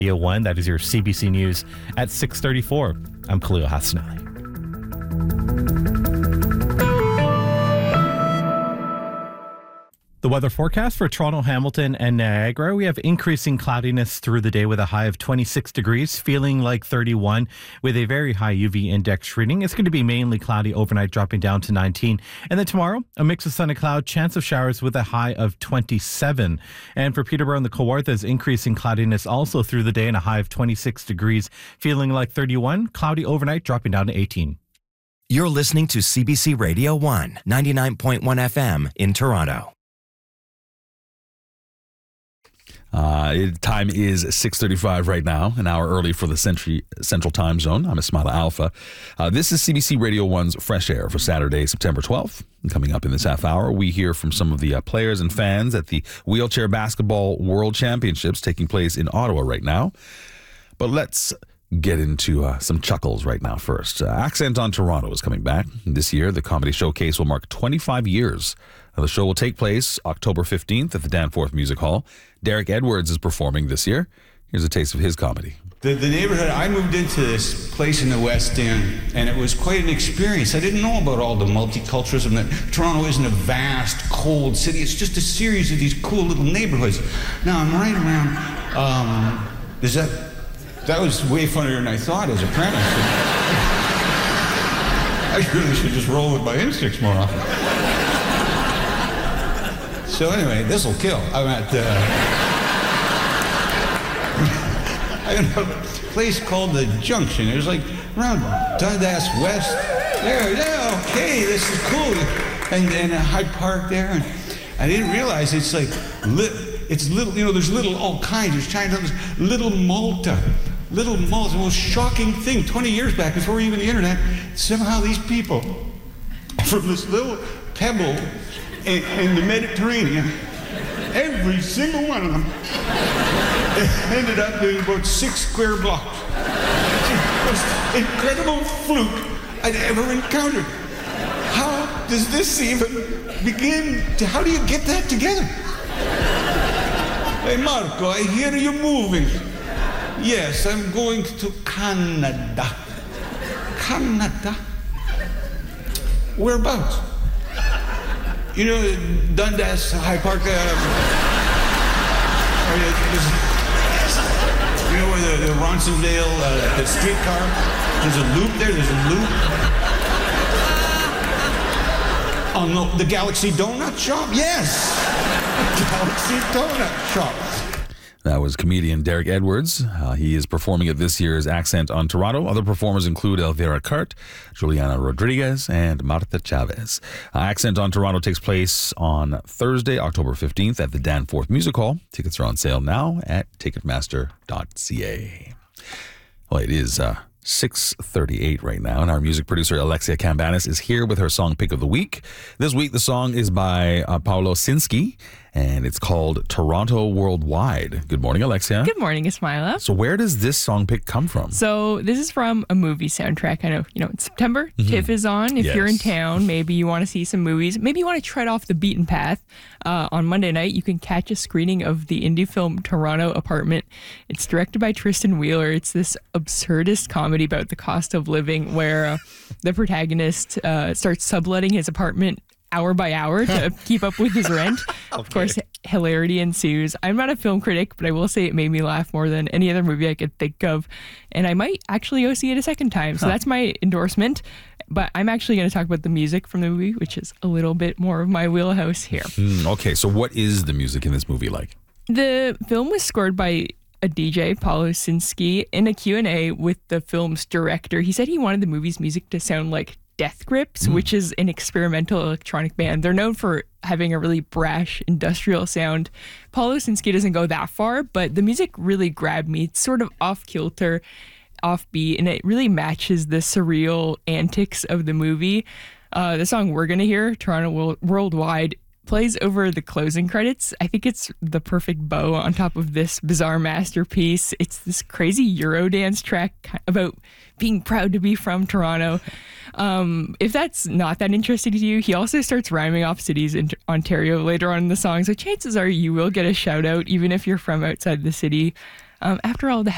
Radio 1. That is your CBC News at 6:34. I'm Khalil Hassanali. The weather forecast for Toronto, Hamilton, and Niagara. We have increasing cloudiness through the day with a high of 26 degrees, feeling like 31 with a very high UV index reading. It's going to be mainly cloudy overnight, dropping down to 19. And then tomorrow, a mix of sun and cloud, chance of showers with a high of 27. And for Peterborough and the Kawarthas, increasing cloudiness also through the day and a high of 26 degrees, feeling like 31, cloudy overnight, dropping down to 18. You're listening to CBC Radio 1, 99.1 FM in Toronto. Time is 6:35 right now, an hour early for the Central Time Zone. I'm Ismaila Alpha. This is CBC Radio 1's Fresh Air for Saturday, September 12th. And coming up in this half hour, we hear from some of the players and fans at the Wheelchair Basketball World Championships taking place in Ottawa right now. But let's get into some chuckles right now first. Accent on Toronto is coming back. This year, the comedy showcase will mark 25 years. The show will take place October 15th at the Danforth Music Hall. Derek Edwards is performing this year. Here's a taste of his comedy. The neighborhood, I moved into this place in the West End, and it was quite an experience. I didn't know about all the multiculturalism that Toronto isn't a vast, cold city. It's just a series of these cool little neighborhoods. Now, I'm right around, that was way funnier than I thought as a premise. I really should just roll with my instincts more often. So anyway, this'll kill. I'm at I'm at a place called The Junction. It was like around Dundas West. Yeah, okay, this is cool. And Hyde Park there. And I didn't realize it's like, it's little, there's little all kinds. There's Chinatown, Little Malta. Little Malta, the most shocking thing. 20 years back, before even the internet, somehow these people from this little pebble in the Mediterranean, every single one of them ended up in about 6 square blocks. It's the most incredible fluke I'd ever encountered. How does this even begin to, how do you get that together? Hey Marco, I hear you moving. Yes, I'm going to Canada. Canada? Whereabouts? Dundas, High Park, where the Ronsondale, the streetcar, there's a loop there, Oh no, the Galaxy Donut Shop? Yes! The Galaxy Donut Shop. That was comedian Derek Edwards. He is performing at this year's Accent on Toronto. Other performers include Elvira Cart, Juliana Rodriguez, and Marta Chavez. Accent on Toronto takes place on Thursday, October 15th at the Danforth Music Hall. Tickets are on sale now at ticketmaster.ca. Well, it is 6:38 right now, and our music producer Alexia Cambanis is here with her song pick of the week. This week, the song is by Paolo Sinski, and it's called Toronto Worldwide. Good morning, Alexia. Good morning, Ismaila. So where does this song pick come from? So this is from a movie soundtrack. I know, it's September. Mm-hmm. TIFF is on. If Yes. you're in town, maybe you want to see some movies. Maybe you want to tread off the beaten path. On Monday night, you can catch a screening of the indie film Toronto Apartment. It's directed by Tristan Wheeler. It's this absurdist comedy about the cost of living where the protagonist starts subletting his apartment hour by hour to keep up with his rent. Of course, hilarity ensues. I'm not a film critic, but I will say it made me laugh more than any other movie I could think of. And I might actually go see it a second time. So that's my endorsement. But I'm actually going to talk about the music from the movie, which is a little bit more of my wheelhouse here. Okay, so what is the music in this movie like? The film was scored by a DJ, Paolo Sinski. In a Q&A with the film's director, he said he wanted the movie's music to sound like Death Grips, which is an experimental electronic band. They're known for having a really brash industrial sound. Paolo Sinski doesn't go that far, but the music really grabbed me. It's sort of off-kilter, offbeat, and it really matches the surreal antics of the movie. The song we're going to hear, Toronto Worldwide, plays over the closing credits. I think it's the perfect bow on top of this bizarre masterpiece. It's this crazy Eurodance track about being proud to be from Toronto. If that's not that interesting to you, he also starts rhyming off cities in Ontario later on in the song, so chances are you will get a shout out even if you're from outside the city. After all, the